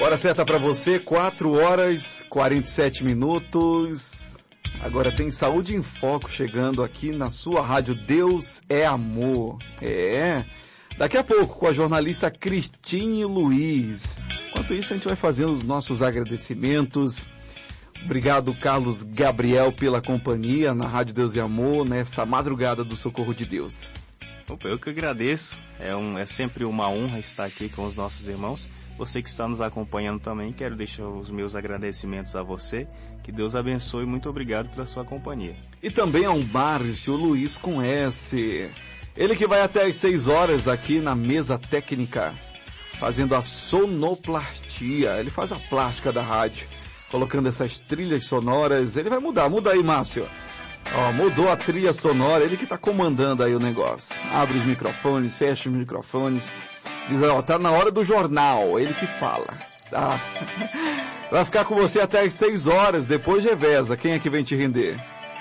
Hora certa para você, 4 horas 47 minutos. Agora tem Saúde em Foco chegando aqui na sua rádio Deus é Amor. Daqui a pouco com a jornalista Cristine Luiz. Enquanto isso a gente vai fazendo os nossos agradecimentos. Obrigado, Carlos Gabriel, pela companhia na rádio Deus é Amor nessa madrugada do Socorro de Deus. Opa, eu que agradeço. É sempre uma honra estar aqui com os nossos irmãos. Você que está nos acompanhando também, quero deixar os meus agradecimentos a você. Que Deus abençoe e muito obrigado pela sua companhia. E também ao Márcio Luiz com S. Ele que vai até às 6 horas aqui na mesa técnica, fazendo a sonoplastia. Ele faz a plástica da rádio, colocando essas trilhas sonoras. Ele vai mudar, muda aí, Márcio. Mudou a trilha sonora, ele que está comandando aí o negócio. Abre os microfones, fecha os microfones. Diz, tá na hora do jornal, ele que fala. Tá? Vai ficar com você até às 6 horas, depois reveza. Quem é que vem te render?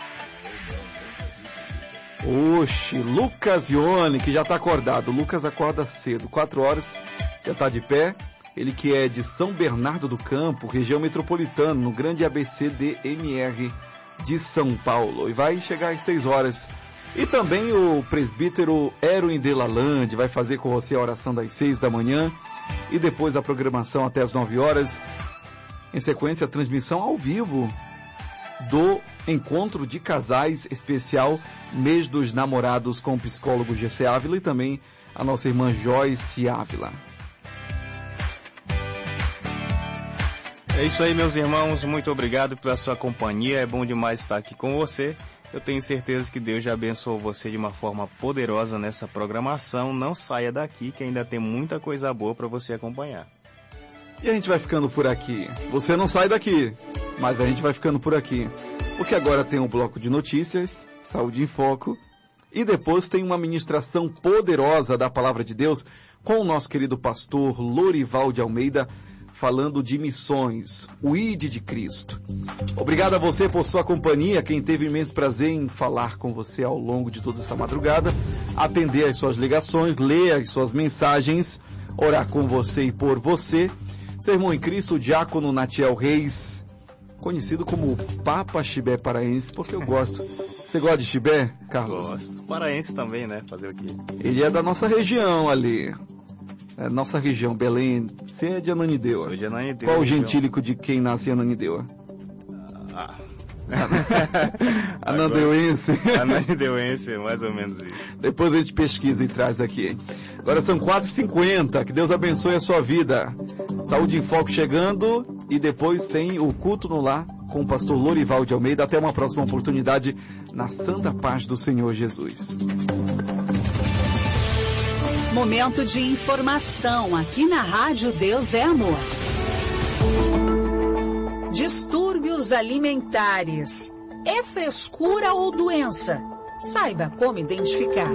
Oxe, Lucas Ione, que já está acordado. Lucas acorda cedo, 4 horas, já está de pé. Ele que é de São Bernardo do Campo, região metropolitana, no grande ABCDMR de São Paulo. E vai chegar às 6 horas. E também o presbítero Erwin de Lalande vai fazer com você a oração das 6 da manhã. E depois a programação até as 9 horas. Em sequência, a transmissão ao vivo do Encontro de Casais Especial Mês dos Namorados com o psicólogo Gessé Ávila e também a nossa irmã Joyce Ávila. É isso aí, meus irmãos, muito obrigado pela sua companhia, é bom demais estar aqui com você. Eu tenho certeza que Deus já abençoou você de uma forma poderosa nessa programação. Não saia daqui que ainda tem muita coisa boa para você acompanhar. E a gente vai ficando por aqui. Você não sai daqui, mas a gente vai ficando por aqui. Porque agora tem um bloco de notícias, Saúde em Foco, e depois tem uma ministração poderosa da Palavra de Deus com o nosso querido pastor Lorival de Almeida, falando de missões, o ID de Cristo. Obrigado a você por sua companhia, quem teve imenso prazer em falar com você ao longo de toda essa madrugada, atender as suas ligações, ler as suas mensagens, orar com você e por você. Seu irmão em Cristo, o diácono Natiel Reis, conhecido como Papa Chibé Paraense, porque eu gosto. Você gosta de Chibé, Carlos? Gosto. Paraense também, né? Fazer o quê? Ele é da nossa região ali. Nossa região, Belém. Você é de Ananindeua. Sou de Ananindeua. Qual o gentílico de quem nasce em Ananindeua? Anandeuense. Anandeuense, mais ou menos isso. Depois a gente pesquisa e traz aqui. Agora são 4h50. Que Deus abençoe a sua vida. Saúde em Foco chegando. E depois tem o culto no lar com o pastor Lorival de Almeida. Até uma próxima oportunidade na santa paz do Senhor Jesus. Momento de informação aqui na Rádio Deus é Amor. Distúrbios alimentares. É frescura ou doença? Saiba como identificar.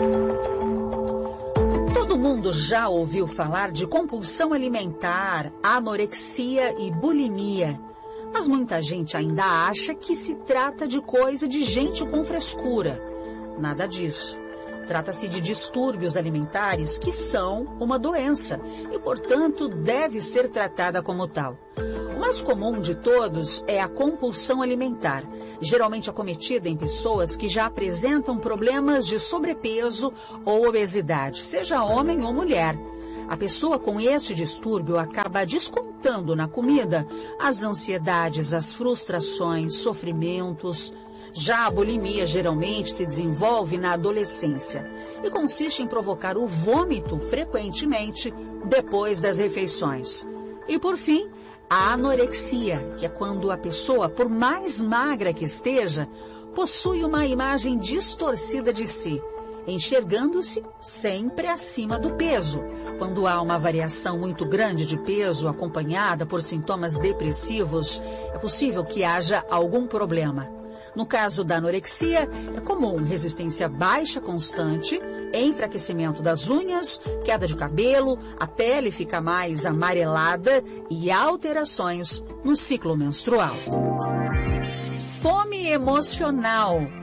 Todo mundo já ouviu falar de compulsão alimentar, anorexia e bulimia. Mas muita gente ainda acha que se trata de coisa de gente com frescura. Nada disso. Trata-se de distúrbios alimentares que são uma doença e, portanto, deve ser tratada como tal. O mais comum de todos é a compulsão alimentar, geralmente acometida em pessoas que já apresentam problemas de sobrepeso ou obesidade, seja homem ou mulher. A pessoa com esse distúrbio acaba descontando na comida as ansiedades, as frustrações, sofrimentos. Já a bulimia geralmente se desenvolve na adolescência e consiste em provocar o vômito frequentemente depois das refeições. E por fim, a anorexia, que é quando a pessoa, por mais magra que esteja, possui uma imagem distorcida de si, enxergando-se sempre acima do peso. Quando há uma variação muito grande de peso acompanhada por sintomas depressivos, é possível que haja algum problema. No caso da anorexia, é comum resistência baixa constante, enfraquecimento das unhas, queda de cabelo, a pele fica mais amarelada e alterações no ciclo menstrual. Fome emocional.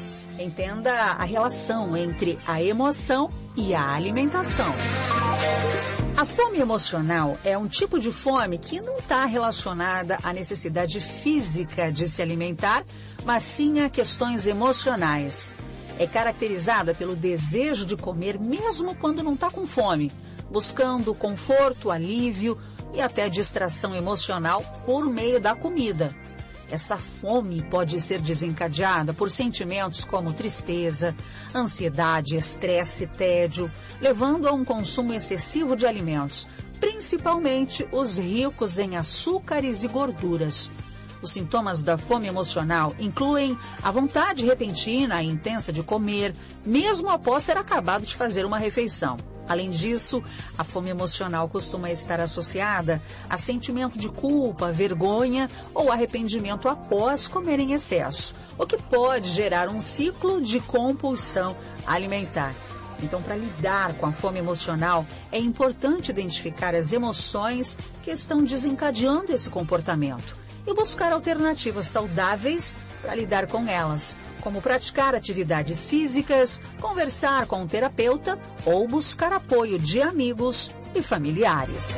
Entenda a relação entre a emoção e a alimentação. A fome emocional é um tipo de fome que não está relacionada à necessidade física de se alimentar, mas sim a questões emocionais. É caracterizada pelo desejo de comer mesmo quando não está com fome, buscando conforto, alívio e até distração emocional por meio da comida. Essa fome pode ser desencadeada por sentimentos como tristeza, ansiedade, estresse, tédio, levando a um consumo excessivo de alimentos, principalmente os ricos em açúcares e gorduras. Os sintomas da fome emocional incluem a vontade repentina e intensa de comer, mesmo após ter acabado de fazer uma refeição. Além disso, a fome emocional costuma estar associada a sentimento de culpa, vergonha ou arrependimento após comer em excesso, o que pode gerar um ciclo de compulsão alimentar. Então, para lidar com a fome emocional, é importante identificar as emoções que estão desencadeando esse comportamento e buscar alternativas saudáveis para lidar com elas, como praticar atividades físicas, conversar com um terapeuta ou buscar apoio de amigos e familiares.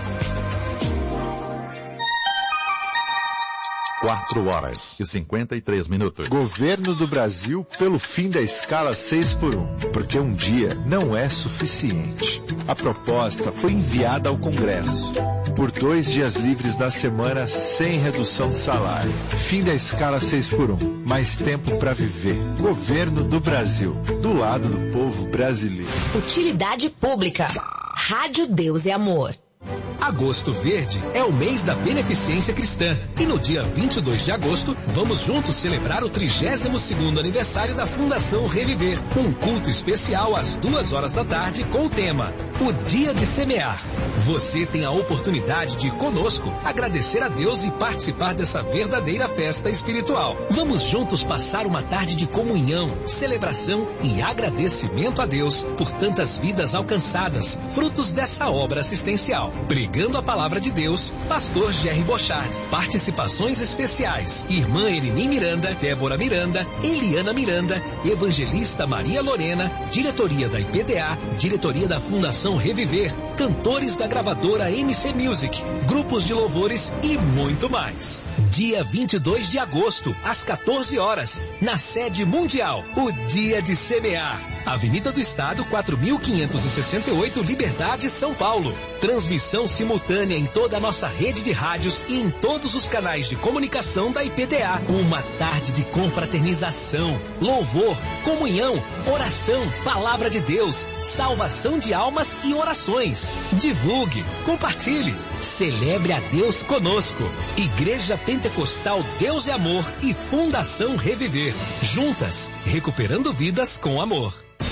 4h53. Governo do Brasil pelo fim da escala 6x1, porque um dia não é suficiente. A proposta foi enviada ao Congresso. Por 2 dias livres da semana sem redução de salário. Fim da escala 6x1. Mais tempo para viver. Governo do Brasil. Do lado do povo brasileiro. Utilidade pública. Rádio Deus é Amor. Agosto Verde é o mês da beneficência cristã e no dia 22 de agosto vamos juntos celebrar o 32º aniversário da Fundação Reviver. Um culto especial às 2h da tarde com o tema O Dia de Semear. Você tem a oportunidade de conosco agradecer a Deus e participar dessa verdadeira festa espiritual. Vamos juntos passar uma tarde de comunhão, celebração e agradecimento a Deus por tantas vidas alcançadas, frutos dessa obra assistencial. Pregando a palavra de Deus, Pastor Jerry Bochard. Participações especiais: Irmã Elini Miranda, Débora Miranda, Eliana Miranda, Evangelista Maria Lorena, Diretoria da IPDA, Diretoria da Fundação Reviver, cantores da gravadora MC Music, grupos de louvores e muito mais. Dia 22 de agosto, às 14 horas, na sede mundial, o Dia de Semear. Avenida do Estado, 4.568, Liberdade, São Paulo. Transmissão simultânea em toda a nossa rede de rádios e em todos os canais de comunicação da IPDA. Uma tarde de confraternização, louvor, comunhão, oração, palavra de Deus, salvação de almas e orações. Divulgue, compartilhe, celebre a Deus conosco. Igreja Pentecostal Deus é Amor e Fundação Reviver. Juntas, recuperando vidas com amor.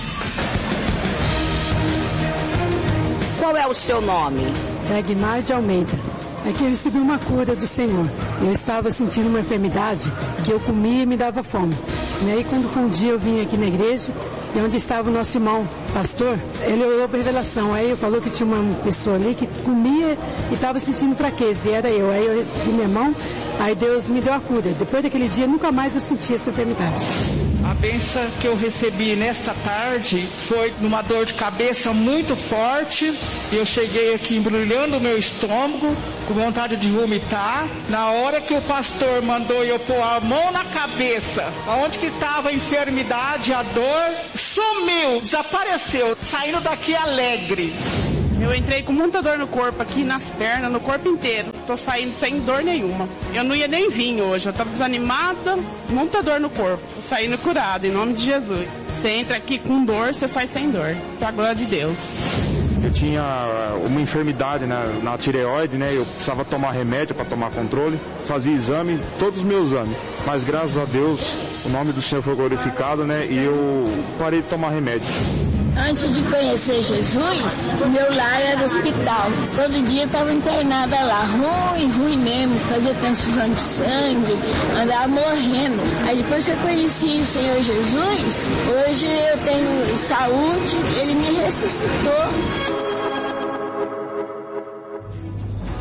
Qual é o seu nome? Dagmar de Almeida. É que eu recebi uma cura do Senhor. Eu estava sentindo uma enfermidade que eu comia e me dava fome. E aí quando um dia eu vim aqui na igreja, e onde estava o nosso irmão pastor, ele olhou para a revelação. Aí ele falou que tinha uma pessoa ali que comia e estava sentindo fraqueza, e era eu. Aí eu vi minha mão, aí Deus me deu a cura. Depois daquele dia, nunca mais eu senti essa enfermidade. A bênção que eu recebi nesta tarde foi numa dor de cabeça muito forte. Eu cheguei aqui embrulhando o meu estômago, com vontade de vomitar. Na hora que o pastor mandou eu pôr a mão na cabeça, onde que estava a enfermidade, a dor, sumiu, desapareceu, saindo daqui alegre. Eu entrei com muita dor no corpo aqui, nas pernas, no corpo inteiro. Tô saindo sem dor nenhuma. Eu não ia nem vir hoje, eu tava desanimada, muita dor no corpo. Tô saindo curada, em nome de Jesus. Você entra aqui com dor, você sai sem dor. Pra glória de Deus. Eu tinha uma enfermidade na tireoide, né? Eu precisava tomar remédio para tomar controle. Fazia exame, todos os meus exames. Mas graças a Deus, o nome do Senhor foi glorificado, né? E eu parei de tomar remédio. Antes de conhecer Jesus, meu lar era hospital. Todo dia eu estava internada lá, ruim mesmo, fazia transfusão de sangue, andava morrendo. Aí depois que eu conheci o Senhor Jesus, hoje eu tenho saúde, Ele me ressuscitou.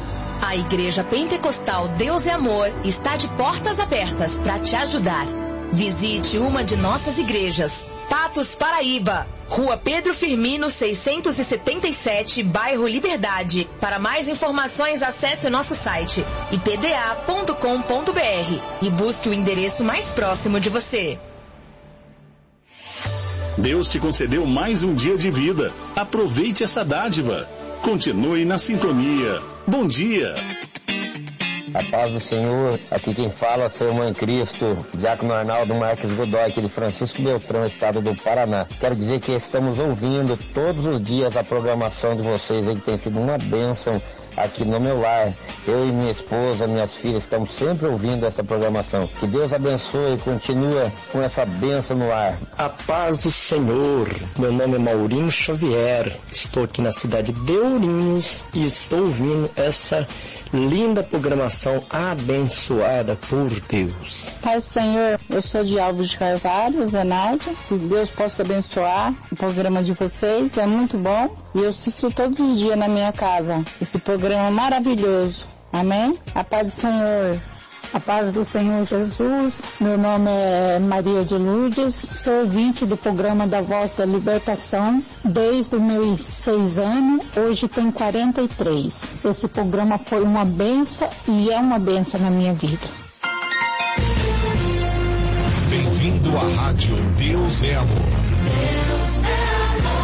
A Igreja Pentecostal Deus é Amor está de portas abertas para te ajudar. Visite uma de nossas igrejas. Patos, Paraíba, Rua Pedro Firmino, 677, bairro Liberdade. Para mais informações, acesse o nosso site ipda.com.br e busque o endereço mais próximo de você. Deus te concedeu mais um dia de vida. Aproveite essa dádiva. Continue na sintonia. Bom dia. A paz do Senhor, aqui quem fala é o seu Mãe Cristo, Diácono Arnaldo Marques Godoy, aqui de Francisco Beltrão, estado do Paraná. Quero dizer que estamos ouvindo todos os dias a programação de vocês aí, que tem sido uma bênção aqui no meu lar. Eu e minha esposa, minhas filhas, estamos sempre ouvindo essa programação. Que Deus abençoe e continue com essa bênção no ar. A paz do Senhor. Meu nome é Maurinho Xavier. Estou aqui na cidade de Ourinhos e estou ouvindo essa linda programação abençoada por Deus. Paz do Senhor, eu sou de Alves de Carvalho, Zenaide. Que Deus possa abençoar o programa de vocês, é muito bom. E eu assisto todos os dias na minha casa esse programa maravilhoso. Amém? A paz do Senhor. A paz do Senhor Jesus. Meu nome é Maria de Lourdes. Sou ouvinte do programa da Voz da Libertação desde os meus 6 anos. Hoje tenho 43. Esse programa foi uma bênção e é uma bênção na minha vida. Bem-vindo à Rádio Deus é Amor. Deus é amor.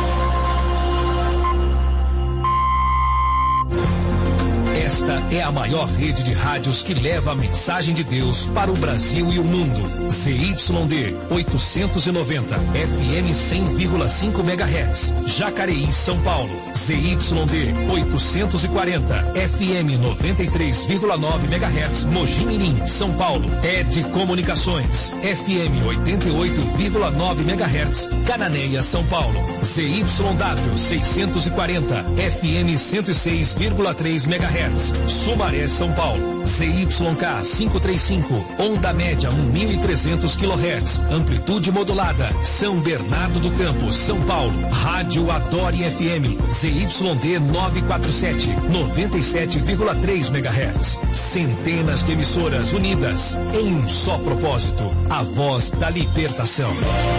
Esta é a maior rede de rádios que leva a mensagem de Deus para o Brasil e o mundo. ZYD 890, FM 100,5 MHz. Jacareí, São Paulo. ZYD 840, FM 93,9 MHz. Mogi Mirim, São Paulo. ED Comunicações, FM 88,9 MHz. Cananéia, São Paulo. ZYW 640, FM 106,3 MHz. Sumaré, São Paulo. ZYK 535, onda média 1.300 kHz, amplitude modulada. São Bernardo do Campo, São Paulo. Rádio Adore FM, ZYD 947, 97,3 MHz. Centenas de emissoras unidas em um só propósito: a voz da libertação.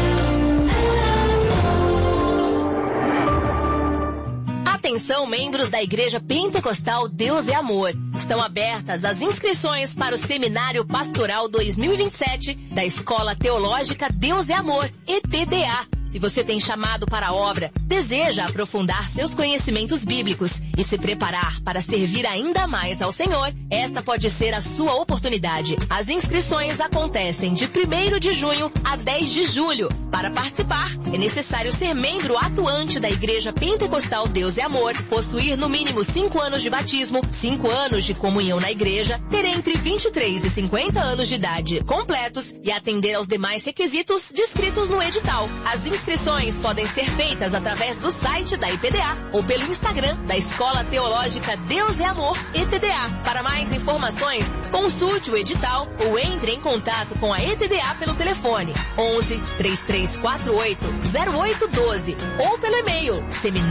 Atenção, membros da Igreja Pentecostal Deus é Amor. Estão abertas as inscrições para o Seminário Pastoral 2027 da Escola Teológica Deus é Amor, ETDA. Se você tem chamado para a obra, deseja aprofundar seus conhecimentos bíblicos e se preparar para servir ainda mais ao Senhor, esta pode ser a sua oportunidade. As inscrições acontecem de 1º de junho a 10 de julho. Para participar, é necessário ser membro atuante da Igreja Pentecostal Deus é Amor, possuir no mínimo 5 anos de batismo, 5 anos de comunhão na igreja, ter entre 23 e 50 anos de idade completos e atender aos demais requisitos descritos no edital. As inscrições podem ser feitas através do site da IPDA ou pelo Instagram da Escola Teológica Deus é Amor, ETDA. Para mais informações, consulte o edital ou entre em contato com a ETDA pelo telefone 11 3348 0812 ou pelo e-mail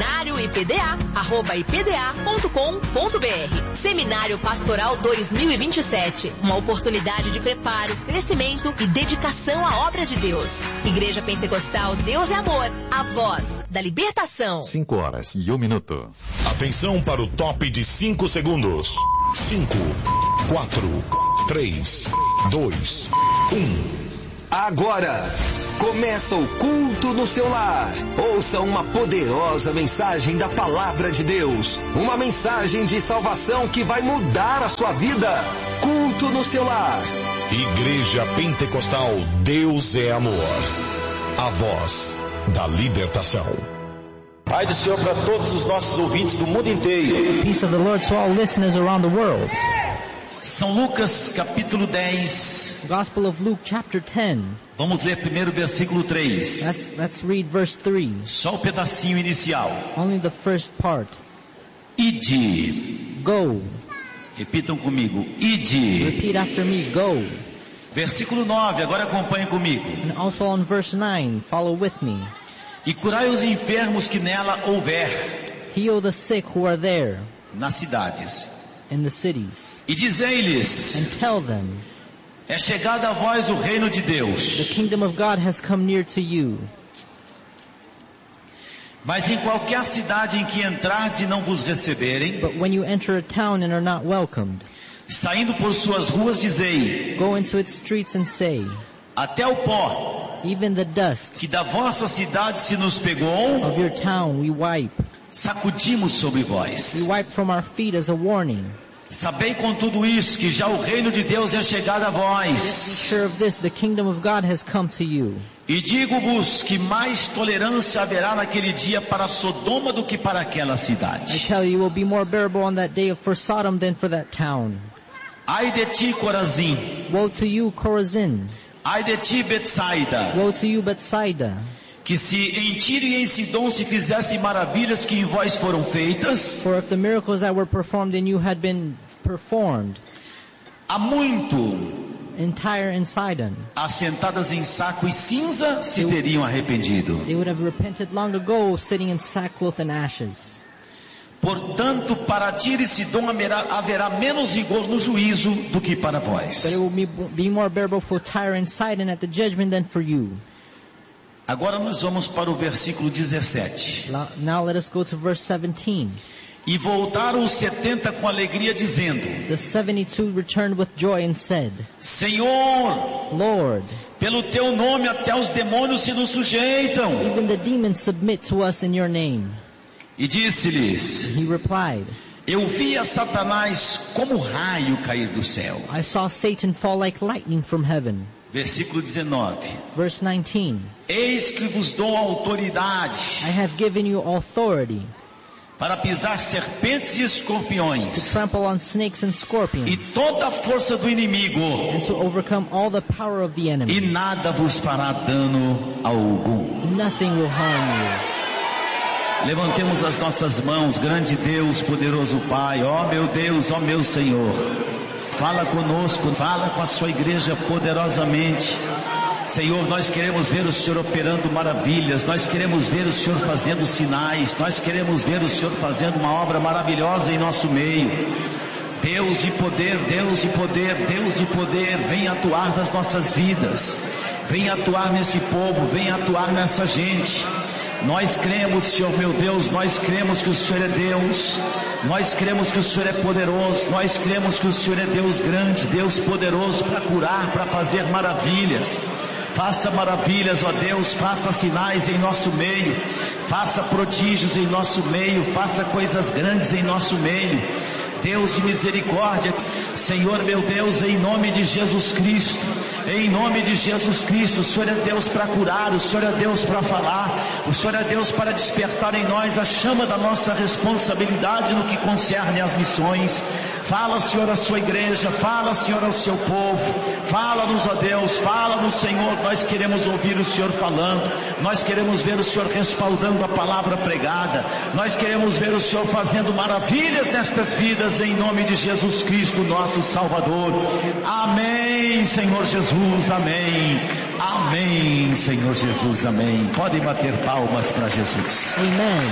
seminarioipda@ipda.com.br. Seminário Pastoral 2027, uma oportunidade de preparo, crescimento e dedicação à obra de Deus. Igreja Pentecostal Deus é Amor, a voz da libertação. 5h01. Atenção para o top de 5 segundos. 5, 4, 3, 2, 1. Agora começa o culto no seu lar. Ouça uma poderosa mensagem da palavra de Deus. Uma mensagem de salvação que vai mudar a sua vida. Culto no seu lar. Igreja Pentecostal Deus é Amor. A voz da libertação. Pai do Senhor para todos os nossos ouvintes do mundo inteiro. Peace of the Lord to all listeners around the world. São Lucas capítulo 10. Gospel of Luke chapter 10. Vamos ler primeiro o versículo 3. Let's read verse 3. Só o pedacinho inicial. Only the first part. Ide. Go. Repitam comigo. Ide. Repeat after me. Go. Versículo 9, agora acompanhe comigo. And also on verse 9, follow with me. E curai os enfermos que nela houver. Heal the sick who are there. Nas cidades. In the cities. E dizei-lhes. And tell them. É chegado a vós o reino de Deus. The kingdom of God has come near to you. Mas em qualquer cidade em que entrardes e não vos receberem, But when you enter a town and are not welcomed, saindo por suas ruas dizei, go into its streets and say, até o pó, even the dust que da vossa cidade se nos pegou, of your town we wipe. sacudimos sobre We vós. wipe from our feet as a warning. Sabei com tudo isso que já o reino de Deus é chegado a Be vós. sure of this, the kingdom of God has come to you. E digo-vos que mais tolerância haverá naquele dia para Sodoma do que para aquela I cidade. tell you, it will be more bearable on that day for Sodom than for that town. Ai de ti, Corazim! Woe to you, Chorazin! Ai de ti, Betsaida! Woe to you, Bethsaida! Que se em Tiro e em Sidom se fizessem maravilhas que em vós foram feitas, For if the miracles that were performed in you had been performed há muito, in Tyre and Sidon, assentadas em saco e cinza, se teriam arrependido. they would have repented long ago, sitting in sackcloth and ashes. Portanto, para Tiro e Sidom haverá menos rigor no juízo do que para vós. But it will be more bearable for Tyre and Sidon at the judgment than for you. Agora nós vamos para o versículo 17. Now let us go to verse 17. E voltaram os 70 com alegria, dizendo: The 72 returned with joy and said, Senhor, Lord, pelo teu nome até os demônios se nos sujeitam. even the demons submit to us in your name. E disse-lhes: He replied, Eu vi a Satanás como raio cair do céu. I saw Satan fall like lightning from heaven. Versículo 19. Verse 19. Eis que vos dou autoridade I have given you authority para pisar serpentes e to escorpiões trample on snakes and scorpions e toda a força do inimigo, and to overcome all the power of the e enemy. nada vos fará dano algum. Nothing will harm Levantemos as nossas mãos, grande Deus, poderoso Pai, ó meu Deus, ó meu Senhor. Fala conosco, fala com a sua igreja poderosamente. Senhor, nós queremos ver o Senhor operando maravilhas, nós queremos ver o Senhor fazendo sinais, nós queremos ver o Senhor fazendo uma obra maravilhosa em nosso meio. Deus de poder, Deus de poder, Deus de poder, vem atuar nas nossas vidas, vem atuar nesse povo, vem atuar nessa gente. Nós cremos, Senhor meu Deus, nós cremos que o Senhor é Deus, nós cremos que o Senhor é poderoso, nós cremos que o Senhor é Deus grande, Deus poderoso para curar, para fazer maravilhas. Faça maravilhas, ó Deus, faça sinais em nosso meio, faça prodígios em nosso meio, faça coisas grandes em nosso meio. Deus de misericórdia, Senhor meu Deus, em nome de Jesus Cristo, em nome de Jesus Cristo, o Senhor é Deus para curar, o Senhor é Deus para falar, o Senhor é Deus para despertar em nós a chama da nossa responsabilidade no que concerne às missões. Fala, Senhor, à sua igreja, fala, Senhor, ao seu povo, fala-nos, ó Deus, fala-nos, Senhor, nós queremos ouvir o Senhor falando, nós queremos ver o Senhor respaldando a palavra pregada, nós queremos ver o Senhor fazendo maravilhas nestas vidas, em nome de Jesus Cristo, nosso Salvador. Amém, Senhor Jesus, amém. Amém, Senhor Jesus, amém. Podem bater palmas para Jesus. Amen.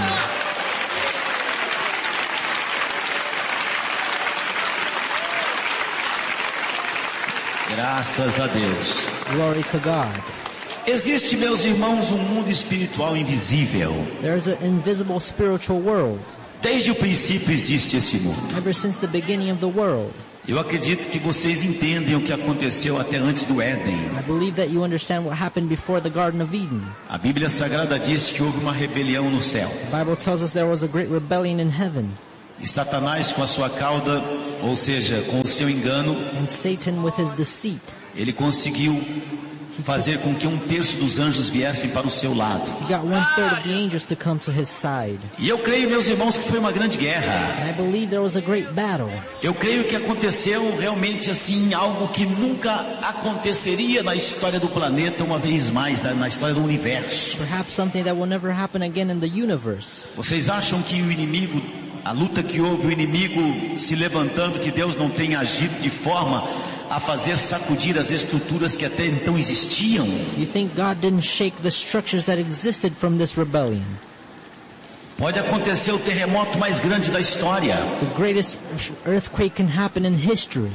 Graças a Deus. Glory to God. Existe, meus irmãos, um mundo espiritual invisível. There's an invisible spiritual world. Desde o princípio existe esse mundo. Ever since the beginning of the world. Eu acredito que vocês entendem o que aconteceu até antes do Éden. I believe that you understand what happened before the Garden of Eden. A Bíblia Sagrada diz que houve uma rebelião no céu. The Bible tells us there was a great rebellion in heaven. E Satanás, com a sua cauda, ou seja, com o seu engano, And Satan with his deceit, ele conseguiu fazer com que 1/3 dos anjos viessem para o seu lado. he got 1/3 of the angels to come to his side. E eu creio, meus irmãos, que foi uma grande guerra. And I believe there was a great battle. Eu creio que aconteceu realmente assim, algo que nunca aconteceria na história do planeta uma vez mais, na história do universo. Perhaps something that will never happen again in the universe. Vocês acham que o inimigo, a luta que houve, o inimigo se levantando, que Deus não tenha agido de forma a fazer sacudir as estruturas que até então existiam? You think God didn't shake the structures that existed from this rebellion? Pode acontecer o terremoto mais grande da história. The greatest earthquake can happen in history.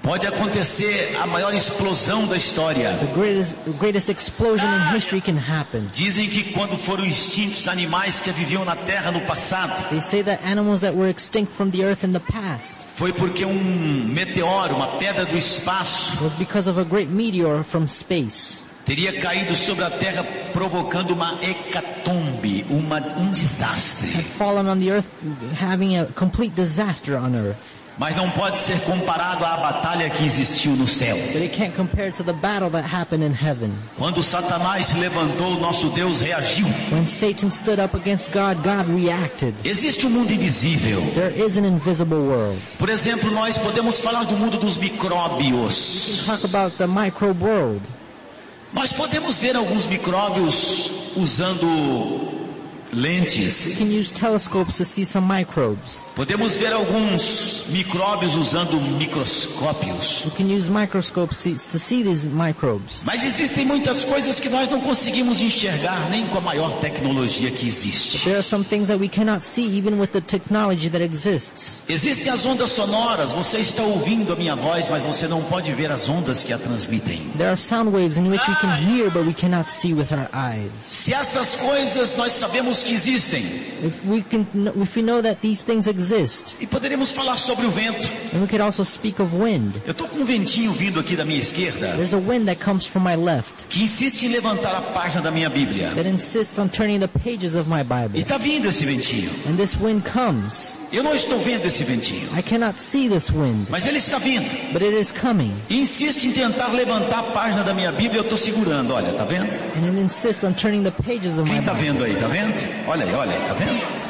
Pode acontecer a maior explosão da história. The greatest explosion in history can happen. Dizem que quando foram extintos animais que viviam na terra no passado, They say that animals that were extinct from the earth in the past foi porque meteoro, uma pedra do espaço, was because of a great meteor from space. Teria caído sobre a terra provocando uma hecatombe, um desastre. Had fallen on the earth, having a complete disaster on earth. Mas não pode ser comparado à batalha que existiu no céu. But it can't compare to the battle that happened in heaven. Quando Satanás se levantou, nosso Deus reagiu. When Satan stood up against God, God reacted. Existe um mundo invisível. There is an invisible world. Por exemplo, nós podemos falar do mundo dos micróbios. We can talk about the microbe world. Nós podemos ver alguns micróbios usando lentes. We can use telescopes to see some microbes. Podemos ver alguns micróbios usando microscópios. We can use microscopes to see these microbes. Mas existem muitas coisas que nós não conseguimos enxergar nem com a maior tecnologia que existe. There are some things that we cannot see even with the technology that exists. Existem as ondas sonoras. Você está ouvindo a minha voz, mas você não pode ver as ondas que a transmitem. There are sound waves in which we can hear, but we cannot see with our eyes. Se essas coisas nós sabemos que existem, if we know that these things exist, e poderíamos falar sobre o vento. And we could also speak of wind. Eu estou com um ventinho vindo aqui da minha esquerda. There's a wind that comes from my left. Que insiste em levantar a página da minha Bíblia. That insists on turning the pages of my Bible. E está vindo esse ventinho. And this wind comes. Eu não estou vendo esse ventinho. I cannot see this wind. Mas ele está vindo. But it is coming. E insiste em tentar levantar a página da minha Bíblia. Eu estou segurando. Olha, tá vendo? And it insists on turning the pages of my Bible. Quem está vendo aí? Tá vendo? Olha aí, tá vendo?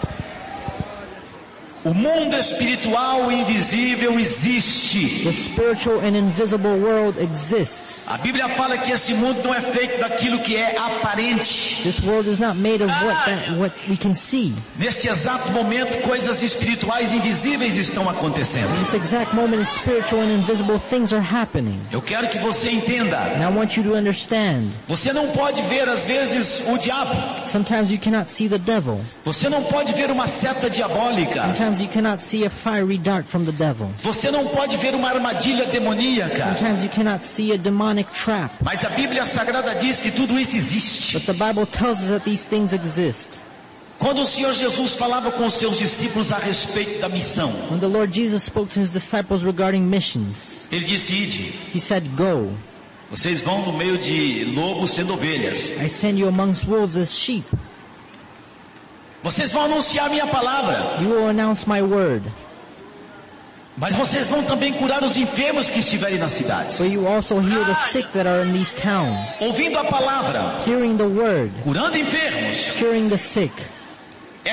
O mundo espiritual invisível existe. The spiritual and invisible world exists. A Bíblia fala que esse mundo não é feito daquilo que é aparente. This world is not made of what we can see. Neste exato momento, coisas espirituais invisíveis estão acontecendo. In this exact moment, spiritual and invisible things are happening. Eu quero que você entenda. And I want you to understand. Você não pode ver às vezes o diabo. Sometimes you cannot see the devil. Você não pode ver uma seta diabólica. Sometimes you cannot see a fiery dart from the devil. Você não pode ver uma armadilha demoníaca. Sometimes you cannot see a demonic trap. Mas a Bíblia Sagrada diz que tudo isso existe. But the Bible tells us that these things exist. Quando o Senhor Jesus falava com os seus discípulos a respeito da missão, when the Lord Jesus spoke to his disciples regarding missions, ele disse: ide. He said, go. Vocês vão no meio de lobos sendo ovelhas. I send you amongst wolves as sheep. Vocês vão anunciar a minha palavra. You will announce my word. Mas vocês vão também curar os enfermos que estiverem nas cidades. But you also heal the sick that are in these towns. Ouvindo a palavra. Hearing the word. Curando enfermos. Curing the sick. É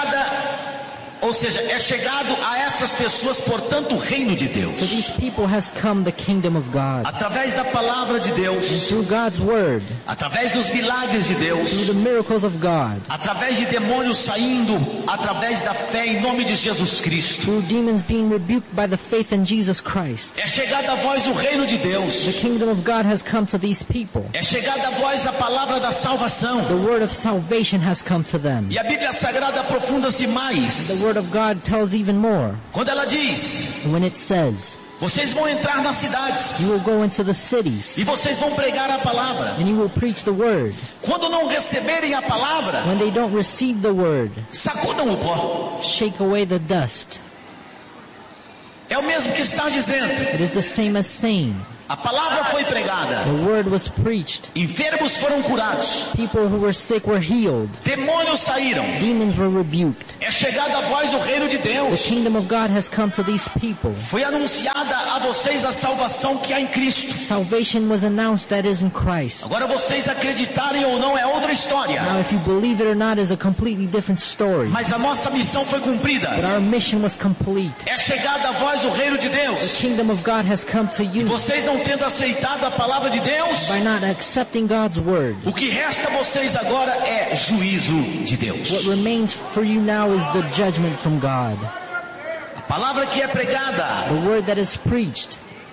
chegado a essas pessoas, portanto, o reino de Deus. So these people has come the kingdom of God. Através da palavra de Deus. And through God's word. Através dos milagres de Deus. Through the miracles of God. Através de demônios saindo, através da fé em nome de Jesus Cristo. Through demons being rebuked by the faith in Jesus Christ. É chegada a vós o reino de Deus. The kingdom of God has come to these people. É chegada a vós a palavra da salvação. The word of salvation has come to them. E a Bíblia Sagrada aprofunda-se mais. The word of God tells even more. Quando ela diz, when it says, vocês vão entrar nas cidades. You will go into the cities. E vocês vão pregar a palavra. And you will preach the word. Quando não receberem a palavra, when they don't receive the word, sacudam o pó. Shake away the dust. É o mesmo que está dizendo. It is the same as saying. A palavra foi pregada. The word was preached. Enfermos foram curados. People who were sick were healed. Demônios saíram. Demons were rebuked. É chegado a vós o reino de Deus. The kingdom of God has come to these people. Foi anunciada a vocês a salvação que há em Cristo. Salvation was announced that is in Christ. Agora vocês acreditarem ou não é outra história. Now if you believe it or not is a completely different story. Mas a nossa missão foi cumprida. But our mission was complete. É chegado a vós o reino de Deus. The kingdom of God has come to you. E vocês não tendo aceitado a palavra de Deus, by not accepting God's word, o que resta a vocês agora é juízo de Deus. What remains for you now is the judgment from God. A palavra que é pregada, the word that is preached,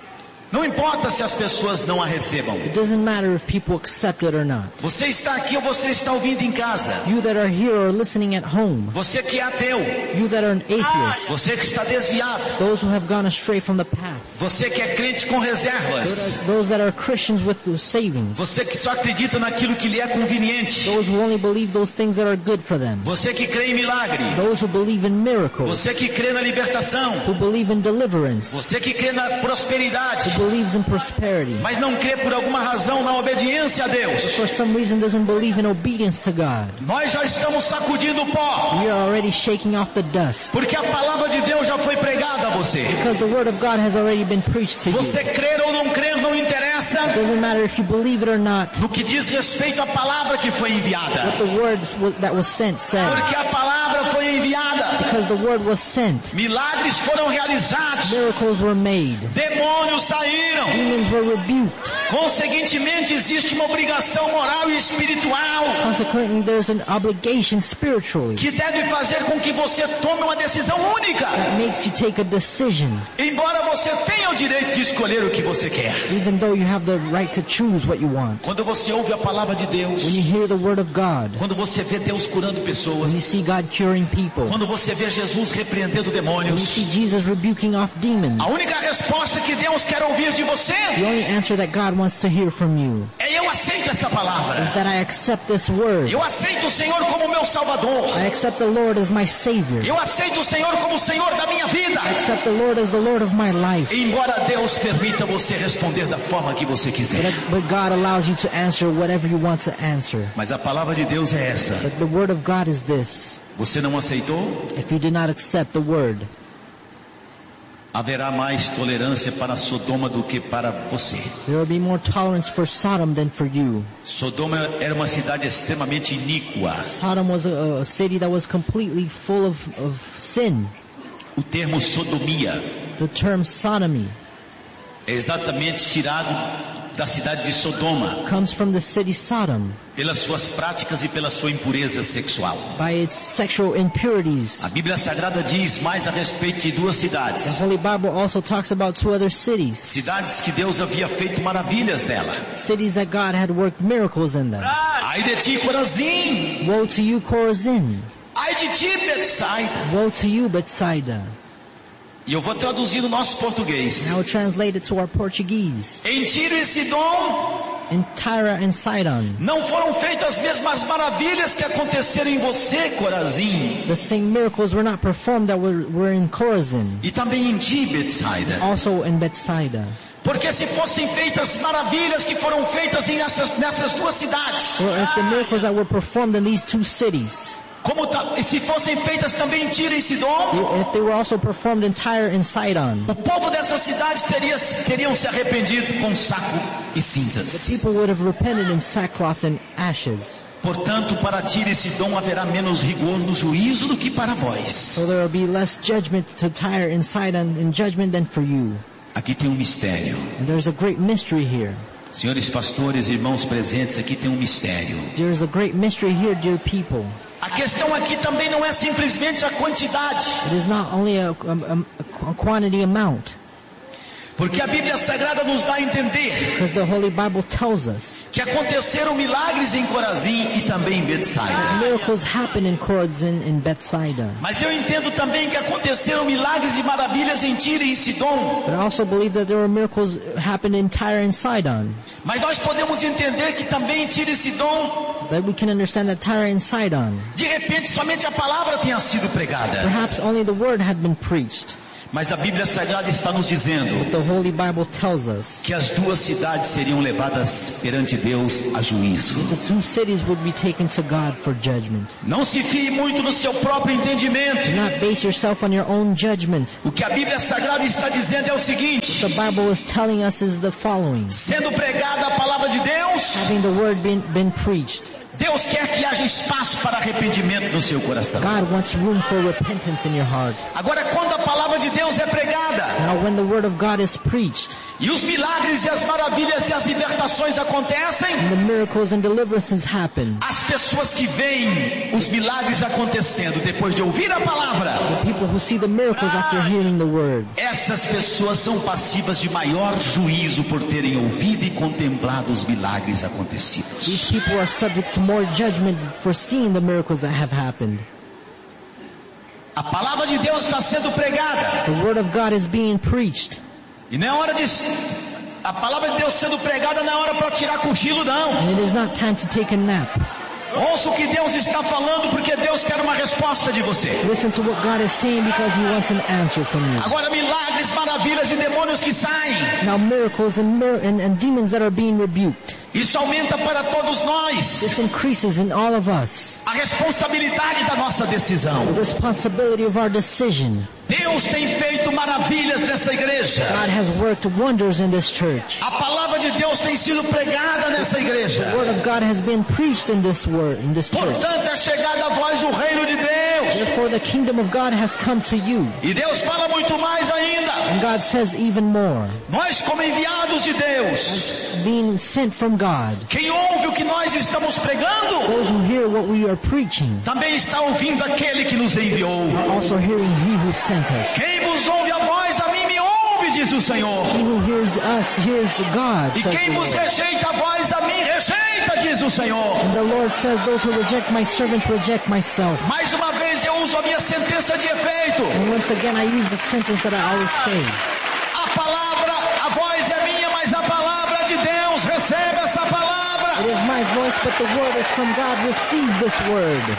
Não importa se as pessoas não a recebam. It doesn't matter if people accept it or not. Você está aqui ou você está ouvindo em casa. You that are here or listening at home. Você que é ateu. You that are an atheist. Você que está desviado. Those who have gone astray from the path. Você que é crente com reservas. Those that are Christians with savings. Você que só acredita naquilo que lhe é conveniente. Those who only believe those things that are good for them. Você que crê em milagre. Those who believe in miracles. Você que crê na libertação. Who believe in deliverance. Você que crê na prosperidade. Who believes in prosperity. Mas não crê por alguma razão na obediência a Deus. But for some reason doesn't believe in obedience to God. Nós já estamos sacudindo o pó. We are already shaking off the dust. Porque a palavra de Deus já foi pregada a você. Because the word of God has already been preached to you. Você crer ou não crer não interessa. It doesn't matter if you believe it or not. No que diz respeito à palavra que foi enviada. What the words that was sent said. Porque a palavra foi enviada. Because the word was sent. Milagres foram realizados. Miracles were made. Demônios saíram. Demons were rebuked. Consequentemente, existe uma obrigação moral e espiritual. Consequently, there's an obligation spiritually. Que deve fazer com que você tome uma decisão única. That makes you take a decision. Embora você tenha o direito de escolher o que você quer. Even though you have the right to choose what you want. Quando você ouve a palavra de Deus. When you hear the word of God. Quando você vê Deus curando pessoas. When you see God curing people. Quando você vê Jesus repreendendo demônios. When you see Jesus rebuking off demons. A única resposta que Deus quer ouvir de você. The only answer that God wants to hear from you. É eu aceito essa palavra. Is that I accept this word. Eu aceito o Senhor como meu Salvador. I accept the Lord as my Savior. Eu aceito o Senhor como o Senhor da minha vida. I accept the Lord as the Lord of my life. Embora Deus permita você responder da forma que você quiser. But God allows you to answer whatever you want to answer. Mas a palavra de Deus é essa. But the word of God is this. Você não aceitou? If you did not accept the word. Haverá mais tolerância para Sodoma do que para você. There will be more tolerance for Sodom than for you. Sodoma era uma cidade extremamente iníqua. Sodom was a city that was completely full of sin. O termo sodomia. The term sodomy. É exatamente tirado da cidade de Sodoma. Comes from the city Sodom. Pelas suas práticas e pela sua impureza sexual. By its sexual impurities. A Bíblia Sagrada diz mais a respeito de duas cidades. The Holy Bible also talks about two other cities. Cidades que Deus havia feito maravilhas dela. Cities that God had worked miracles in them. Ai de ti, Corazim. Woe to you, Chorazin. Ai de ti, Betsaida. Woe to you, Bethsaida. E eu vou traduzir no nosso português. Now translate it to our Portuguese. Em Tiro e Sidom. In Tyre and Sidon. Não foram feitas as mesmas maravilhas que aconteceram em você, Corazim. The same miracles were not performed that were in Chorazin. E também em ti, Betsaida. Also in Bethsaida. Porque se fossem feitas maravilhas que foram feitas nessas duas cidades. Or if the miracles that were performed in these two cities. Se fossem feitas também em Tiro e Sidom, if they were also performed in Tyre and Sidon, o povo dessas cidades teriam se arrependido com saco e cinzas. The people would have repented in sackcloth and ashes. Portanto, para Tiro e Sidom haverá menos rigor no juízo do que para vós. So there will be less judgment to Tyre and Sidon in judgment than for you. Aqui tem um mistério. And there's a great mystery here. Senhores pastores, irmãos presentes, aqui tem um mistério. There is a great mystery here, dear people. A questão aqui também não é simplesmente a quantidade. It is not only a quantity amount. Porque a Bíblia Sagrada nos dá a entender Because the Holy Bible tells us que aconteceram milagres em Corazim e também em Betsaida. Miracles happen in Chorazin and Bethsaida. Mas eu entendo também que aconteceram milagres e maravilhas em Tiro e Sidom. But I also believe that there were miracles happened in Tyre and Sidon. Mas nós podemos entender que também em Tiro e Sidom, that we can understand that Tyre and Sidon, de repente somente a palavra tenha sido pregada. Perhaps only the word had been preached. Mas a Bíblia Sagrada está nos dizendo the Holy Bible tells us que as duas cidades seriam levadas perante Deus a juízo. The two cities would be taken to God for judgment. Não se fie muito no seu próprio entendimento. Do not base yourself on your own judgment. O que a Bíblia Sagrada está dizendo é o seguinte: the Bible is telling us is the following. Sendo pregada a palavra de Deus, having the word been preached, Deus quer que haja espaço para arrependimento no seu coração. God wants room for repentance in your heart. Agora, quando a palavra de Deus é pregada, now when the word of God is preached, E os milagres e as maravilhas e as libertações acontecem. And the miracles and deliverances happen. As pessoas que veem os milagres acontecendo depois de ouvir a palavra, The people who see the miracles after hearing the word, essas pessoas são passivas de maior juízo por terem ouvido e contemplado os milagres acontecidos. these people are subject to more judgment for seeing the miracles that have happened. A palavra de Deus está sendo pregada. The word of God is being preached. E não é hora de... A palavra de Deus sendo pregada não é hora para tirar cochilo, não. And it is not time to take a nap. Ouça o que Deus está falando, porque Deus quer uma resposta de você. Listen to what God is saying because He wants an answer from you. Agora milagres, maravilhas e demônios que saem. Now miracles and demons that are being rebuked. Isso aumenta para todos nós. This increases in all of us. A responsabilidade da nossa decisão. The responsibility of our decision. Deus tem feito maravilhas nessa igreja. God has worked wonders in this church. A palavra de Deus tem sido pregada nessa igreja. The word of God has been preached in this church. Portanto, é chegada a voz do reino de Deus. Therefore, the kingdom of God has come to you. E Deus fala muito mais ainda. And God says even more. Nós, como enviados de Deus, as being sent from God. Quem ouve o que nós estamos pregando, those who hear what we are preaching, também está ouvindo aquele que nos enviou. Are also hearing He who sent us. Quem vos ouve a voz, a mim me ouve, diz o Senhor. He who hears us hears God. E quem vos rejeita a voz, a mim rejeita, diz o Senhor. And the Lord says, those who reject my servants reject myself. Mais uma vez eu uso a minha sentença de efeito. And once again I use the sentence that I always say. A palavra, a voz é minha, mas a palavra de Deus, recebe essa palavra. It is my voice, but the word is from God. Receive this word.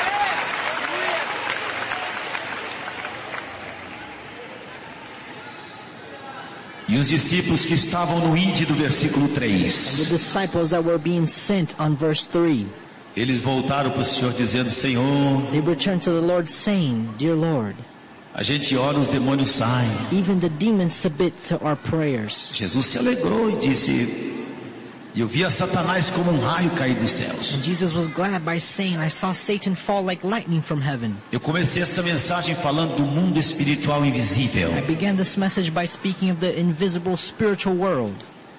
E os discípulos que estavam no ide do versículo 3. And the disciples that were being sent on verse 3. Eles voltaram para o Senhor dizendo, Senhor, they returned to the Lord saying, Dear Lord, a gente ora, os demônios saem. Even the demons submit to our prayers. Jesus se alegrou e disse, eu via Satanás como raio cair dos céus. And Jesus was glad by saying, I saw Satan fall like lightning from heaven. Eu comecei essa mensagem falando do mundo espiritual invisível. I began this message by speaking of the invisible spiritual world.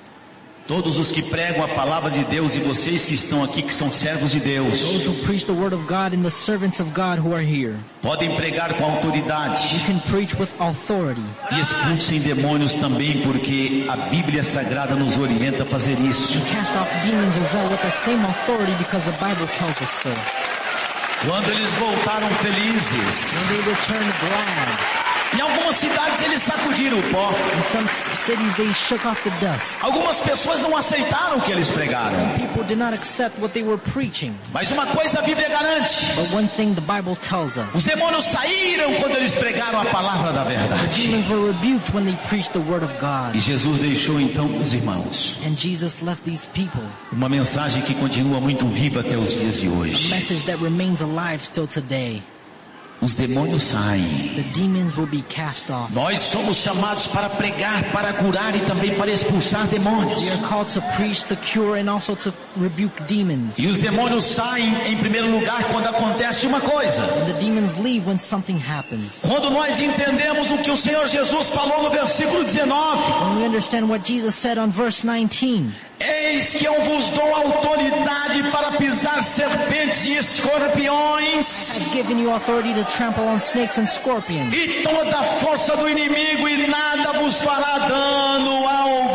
Todos os que pregam a palavra de Deus e vocês que estão aqui que são servos de Deus, those who preach the word of God and the servants of God who are here, podem pregar com autoridade. You can preach with authority. E expulsem demônios também, porque a Bíblia Sagrada nos orienta a fazer isso. You cast off demons as well with the same authority because the Bible tells us so. Quando eles voltaram felizes, when they returned glad. Em algumas cidades eles sacudiram o pó. In some cities they shook off the dust. Algumas pessoas não aceitaram o que eles pregaram. Some people did not accept what they were preaching. Mas uma coisa a Bíblia garante. But one thing the Bible tells us. Os demônios saíram quando eles pregaram a palavra da verdade. The demons were rebuked when they preached the word of God. E Jesus deixou então os irmãos. And Jesus left these people. Uma mensagem que continua muito viva até os dias de hoje. A message that remains alive still today. Os demônios saem. The demons will be cast off. Nós somos chamados para pregar, para curar e também para expulsar demônios. We are called to preach, to cure and also to rebuke demons. E os demônios saem em primeiro lugar quando acontece uma coisa. And the demons leave when something happens. Quando nós entendemos o que o Senhor Jesus falou no versículo 19. When we understand what Jesus said on verse 19. Eis que eu vos dou autoridade para pisar serpentes e escorpiões. I've given you authority to trample on snakes and scorpions. E toda a força do inimigo e nada vos fará dano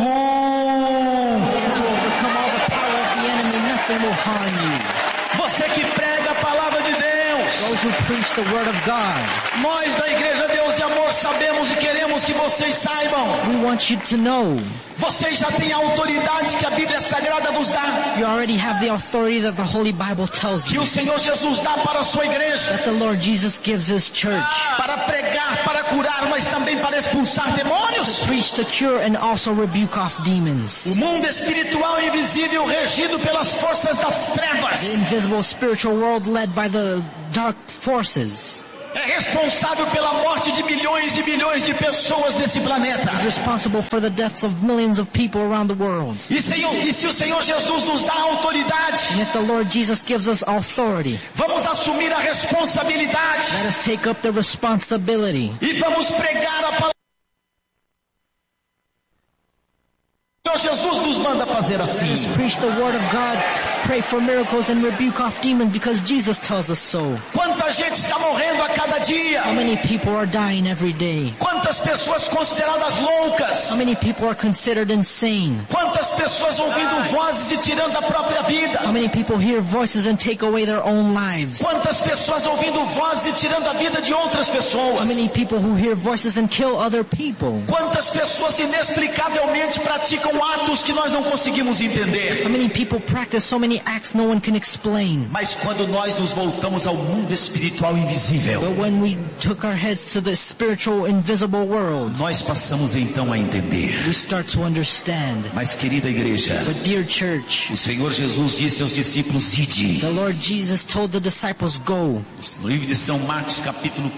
algum. And to overcome all the power of the enemy, nothing will harm you. Você que prega a palavra de Deus. Those who preach the word of God. Nós da Igreja Deus e Amor sabemos e queremos que vocês saibam. We want you to know. Vocês já têm a autoridade que a Bíblia Sagrada vos dá. You already have the authority that the Holy Bible tells you. Que o Senhor Jesus dá para a sua igreja. That the Lord Jesus gives His church. Para pregar, para curar, mas também para expulsar demônios. To preach, to cure and also rebuke off demons. O mundo espiritual invisível regido pelas forças das trevas. The invisible spiritual world led by the dark forces. É responsável pela morte de milhões e milhões de pessoas nesse planeta. Is responsible for the deaths of millions of people around the world. E se o Senhor Jesus nos dá autoridade, and if the Lord Jesus gives us authority, vamos assumir a responsabilidade. Let us take up the responsibility. E vamos pregar a palavra. Jesus nos manda fazer assim. Let us preach the word of God, pray for miracles and rebuke off demons because Jesus tells us so. Quanta gente está morrendo a cada dia. How many people are dying every day? Quantas pessoas consideradas loucas. How many people are considered insane? Quantas pessoas ouvindo vozes e tirando a própria vida. How many people hear voices and take away their own lives? Quantas pessoas ouvindo vozes e tirando a vida de outras pessoas. How many people who hear voices and kill other people? Quantas pessoas inexplicavelmente praticam atos que nós não conseguimos entender. How many people practice so many acts no one can explain? Mas quando nós nos voltamos ao mundo espiritual invisível, but when we took our heads to the spiritual invisible world, nós passamos então a entender. We start to understand. Mas querida igreja, but dear church, o Senhor Jesus disse aos discípulos: ide. The Lord Jesus told the disciples, go. No livro de São Marcos, capítulo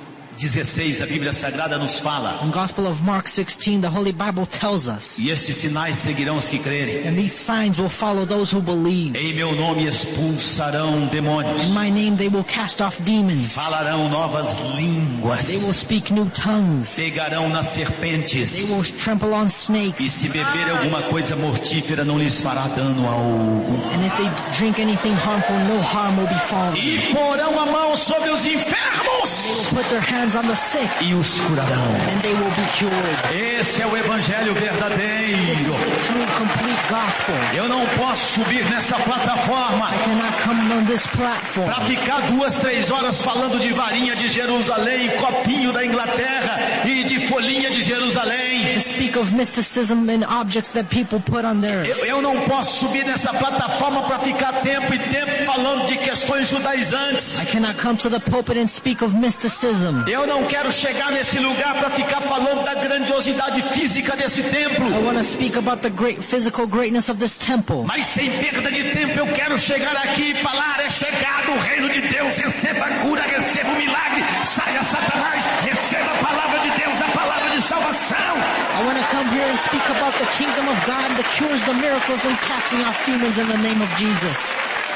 16, a Bíblia Sagrada nos fala. In Gospel of Mark 16, the Holy Bible tells us. E estes sinais seguirão os que crerem. And these signs will follow those who believe. Em meu nome expulsarão demônios. In my name they will cast off demons. Falarão novas línguas. They will speak new tongues. Pegarão nas serpentes. They will trample on snakes. E se beber alguma coisa mortífera não lhes fará dano algum. And if they drink anything harmful, no harm will befall them. E porão a mão sobre os enfermos. They will put their hands on the sick, e os curarão. And they will be cured. Esse é o evangelho verdadeiro. This is a true, complete gospel. Eu não posso subir nessa plataforma I cannot come on this platform para ficar 2-3 horas falando de varinha de Jerusalém, copinho da Inglaterra e de folhinha de Jerusalém. To speak of mysticism and objects that people put on theirs. Eu não posso subir nessa plataforma para ficar tempo e tempo falando de questões judaizantes. I cannot come to the pulpit and speak of mysticism. Eu não quero chegar nesse lugar para ficar falando da grandiosidade física desse templo. I want to speak about the great physical greatness of this temple. Mas sem perda de tempo eu quero chegar aqui e falar: é chegado o reino de Deus, receba a cura, receba o milagre, saia Satanás, receba a palavra de Deus, a palavra de salvação. I want to come here and speak about the kingdom of God, the cures, the miracles, and casting out demons in the name of Jesus.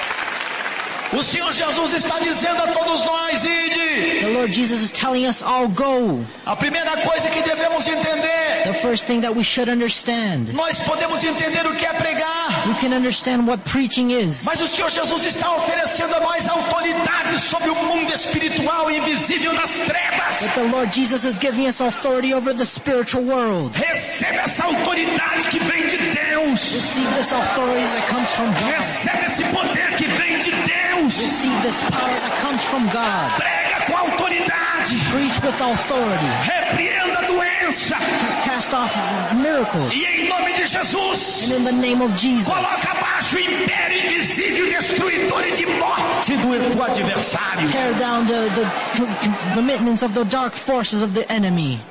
O Senhor Jesus está dizendo a todos nós: ide. The Lord Jesus is telling us all, go. A primeira coisa que devemos entender. The first thing that we should understand. Nós podemos entender o que é pregar. We can understand what preaching is. Mas o Senhor Jesus está oferecendo a nós autoridade sobre o mundo espiritual invisível das trevas. But the Lord Jesus is giving us authority over the spiritual world. Receba essa autoridade que vem de Deus. Receive this authority that comes from God. Receba esse poder que vem de Deus. Receive this power that comes from God. Prega com autoridade. Preach with authority. Repreenda a doença. Cast off miracles. E em nome de Jesus. And in the name of Jesus. Coloca abaixo o império invisível, destruidor e de morte do adversário. Tear down the commitments of the dark forces of the enemy.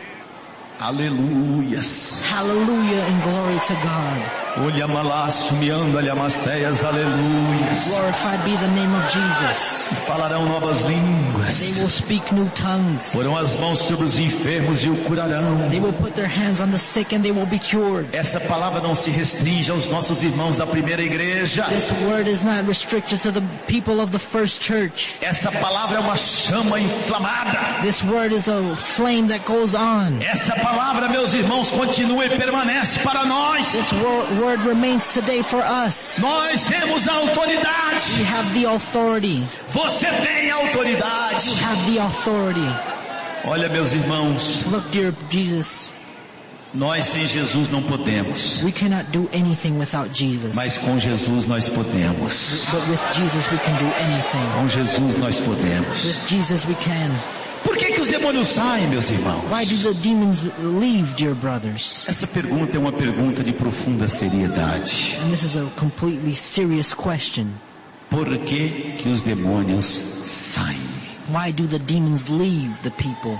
Aleluias. Hallelujah and glory to God. Olha malaço, miando alhamasteias, aleluias. Glorified be the name of Jesus. Falarão novas línguas. They will speak new tongues. Porão as mãos sobre os enfermos e o curarão. They will put their hands on the sick and they will be cured. Essa palavra não se restringe aos nossos irmãos da primeira igreja. This word is not restricted to the people of the first church. Essa palavra é uma chama inflamada. This word is a flame that goes on. Essa palavra, meus irmãos, continua e permanece para nós. This word remains today for us. Nós temos a autoridade. We have the authority. Você tem a autoridade. You have the authority. Olha, meus irmãos. Look, dear Jesus. Nós sem Jesus não podemos. We cannot do anything without Jesus. Mas com Jesus nós podemos. But with Jesus we can do anything. Com Jesus nós podemos. With Jesus we can. Por que os demônios saem, meus irmãos? Why do the demons leave, dear brothers? Essa pergunta é uma pergunta de profunda seriedade. And this is a completely serious question. Por que os demônios saem? Why do the demons leave the people?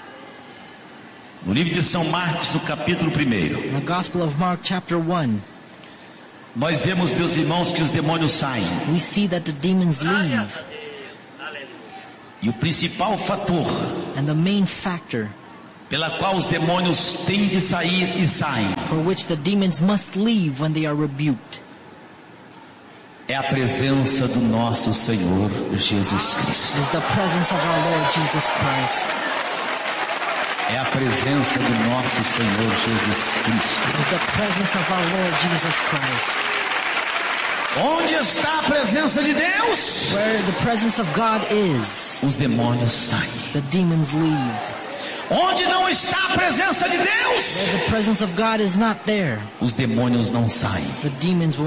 No livro de São Marcos, no capítulo 1. The Gospel of Mark, chapter 1. Nós vemos, meus irmãos, que os demônios saem. We see that the demons leave. E o principal fator and the main factor pela qual os demônios têm de sair e saem for which the demons must leave when they are rebuked é a presença do nosso Senhor Jesus Cristo. Is the presence of our Lord Jesus Christ. É a presença do nosso Senhor Jesus Cristo. It's the presence of our Lord Jesus Christ. Onde está a presença de Deus? Where the presence of God is, os demônios saem. The demons leave. Onde não está a presença de Deus? Where the presence of God is not there, os demônios não saem. The demons will